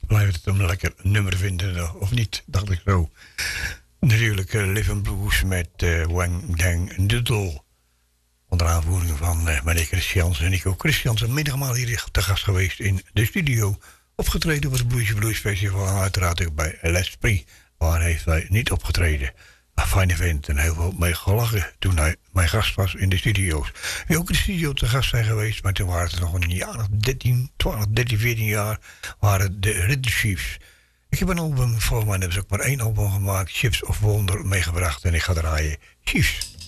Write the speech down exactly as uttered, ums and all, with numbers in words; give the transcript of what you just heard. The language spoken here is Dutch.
blijft het een lekker nummer vinden, of niet, dacht ik zo. Natuurlijk uh, Live and Blues met uh, Wang Dang Doodle. Onder aanvoering van uh, meneer Christians en Nico Christians. Een middagmaal hier te gast geweest in de studio. Opgetreden op het Blues Blues Festival. En uiteraard ook bij L'Esprit. Waar heeft hij niet opgetreden. Een fijne vent en heel veel mee gelachen toen hij mijn gast was in de studio's. Wie ook in de studio te gast zijn geweest, maar toen waren het nog een jaar of dertien, twaalf, dertien, veertien jaar, waren de Rhythm Chiefs. Ik heb een album, volgens mij hebben ze ook maar één album gemaakt, Chips of Wonder, meegebracht en ik ga draaien Chiefs.